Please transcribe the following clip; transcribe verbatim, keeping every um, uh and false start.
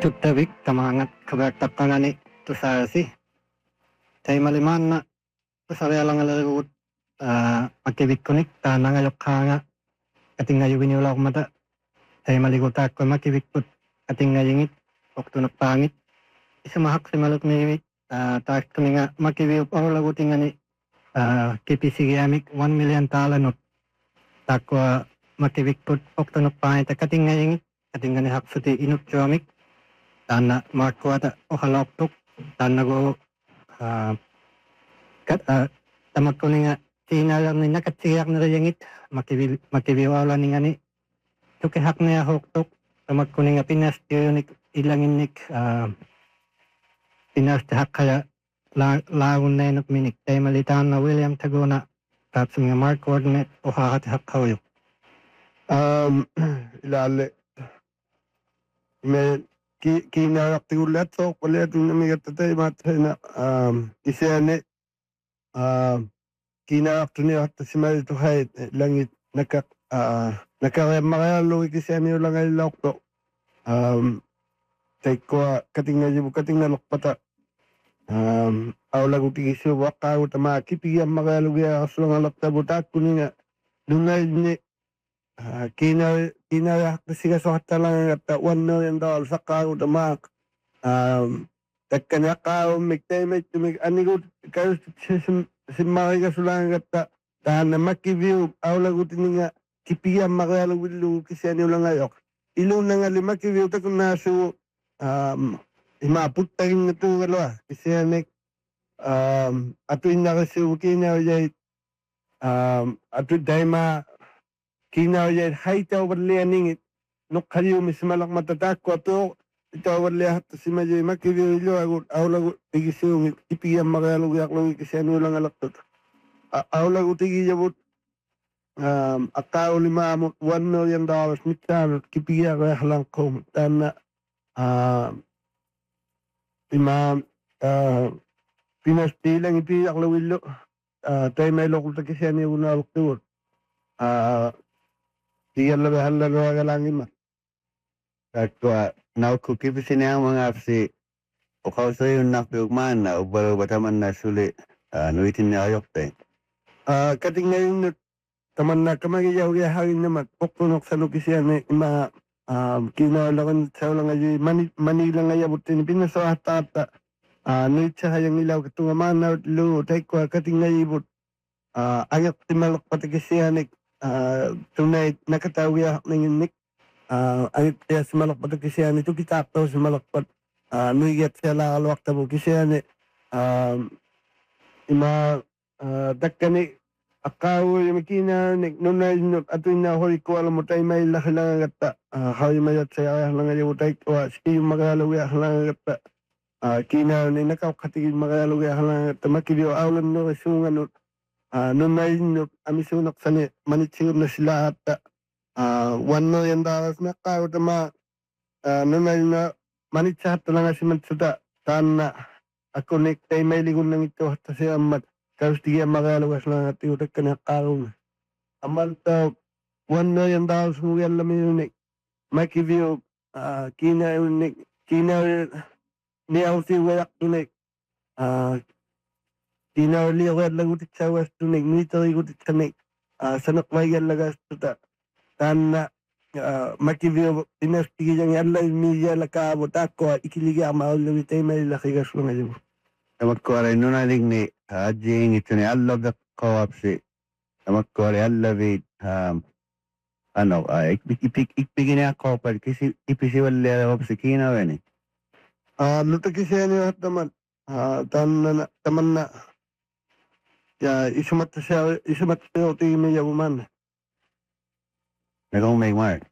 Tuttavik tamangat kabertakkanani tusarasi. Tay maliman na tusaryalang alagut makibikunik tanangayokanga kating ngayuwin yung mata. Tay maligutak ko makibikut kating ngayingit waktu napangit. Isamahak si maluk ni taas kami nga makibiw pang laguting nga ni kipisigamik one million talanot. Takwa makibikut waktu napangit kating ngayingit kating nga ni haksuti inuk jomik. Tana markwata o haloktuk tana go kat tamak ko nga sinalang ni nakatsiyak na rayangit makibi makibiwala ni nga ni tukihak niya hoktuk tamak ko nga pinas tiyonik ilangin nik pinas tahak kaya lagun na inok minik tay malitaan na William Tagona tapos nga mark coordinate o hakatihak kayo. Um, ilale me ki kina tigulat so kulit na mi gatatay matena um isene um kina tuni at simal to hay langit nakak uh nakaya makayalo ikisene lang ay lokto um tay ko katinga jibu katinga lokpata um awla guti isu waka utama kipiya makayalo ya asulong alapta butak kuninga dungay ni kina kina siga so hatta lang at one million dollars sa kao damak um takanya kao miktay may tumig anigo kayo simay ka sulang at tahan na makiview awla guti nga kipiya makayalo wilu kasi ano lang ayok ilo na nga lima kiview ta kung naso um imaput tayo nga ito kalwa kasi anik um ato'y nakasuki na yay um ato'y day ma kina yay haita overlay ningit nok kayo mismalak matatak ko to ito overlay hat si majay makiview ilo agut awla gut tigisyung ipiya makayalo yak lang kasi ano lang alaktot awla gut tigijabot um akaw lima mo one million dollars mitan kipiya kaya lang ko tan uh lima uh pinastilang ipiyak lawilo uh tay may lokal ta kasi ano yung nalaktot uh tiyan labi halal waga langin ma Takwa na kukipisi niya mga apsi o kausa yung nakpiugman na ubalo bataman na suli nuitin niya ayok tayo. uh kating ngayon taman na kamagiyaw ya hangin naman pokpunok sa lukisyan ni ma um kinalakan sa lang ay Manila nga yabutin pinaso hata hata uh nuit sa hayang ilaw katunga mana lu tay kwa kating ngayibot uh ayok timalok patikisyan ni uh tunay nakatawiya ng nik uh ayok tiya si malok patikisyan ito kitapto si malok pat uh nuyat siya lakalwak tabo kisyan ni um ima uh dakani akaw yung makina nik nunay nuk ato'y nahori ko alam mo tayo may lakilang agata hawi mayat saya lang ayaw tayo ko si yung magalawi lang agata kina ni nakaw katigil magalawi lang agata makiliw awlan no isungan nunay nuk amisunak sa ni manitsir na sila at one million dollars na kaw tama nunay na manitsat lang si Matsuda tan na ako nik tayo may ligon ng ito at siya amat Kaus tiga magalawas lang at iutak ka na karong. Amal ta one million dollars mo yan lamin yun eh. Makiview kina yun eh. Kina niyaw si wayak yun eh. Kina liwag lang utit sa was yun eh. Military utit sa eh. Sanak wayan lagas tuta. Tan na makiview pinastigil yung yan lang media lakabot ako. Ikiliga maul lang ito may lakigas lang ngayon. Tamat ko aray nunaling ni Ajing ito ni Allah da kawapsi. Tamat ko aray Allah vid ano ikpigin niya kopal kasi ipisiwal liya wapsi kina weni. Ah luta kasi ano at naman tan na taman na ya isumat siya isumat siya tingin niya uman. Nagong may mark.